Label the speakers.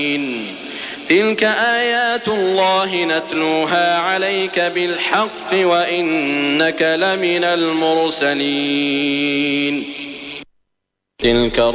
Speaker 1: تلك آيات الله نتلوها عليك بالحق وإنك لمن المرسلين. تلك